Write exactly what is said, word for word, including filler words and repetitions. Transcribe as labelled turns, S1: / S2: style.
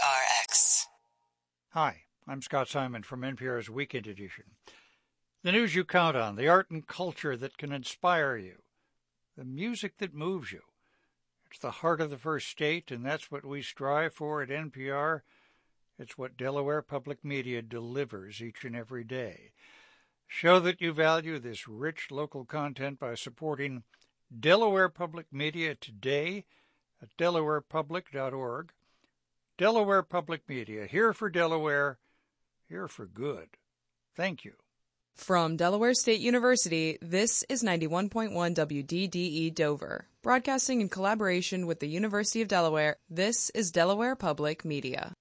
S1: R X.
S2: Hi, I'm Scott Simon from N P R's Weekend Edition. The news you count on, the art and culture that can inspire you, the music that moves you. It's the heart of the first state, and that's what we strive for at N P R. It's what Delaware Public Media delivers each and every day. Show that you value this rich local content by supporting Delaware Public Media today at delaware public dot org. Delaware Public Media, here for Delaware, here for good. Thank you.
S3: From Delaware State University, this is ninety-one point one W D D E Dover. Broadcasting in collaboration with the University of Delaware, this is Delaware Public Media.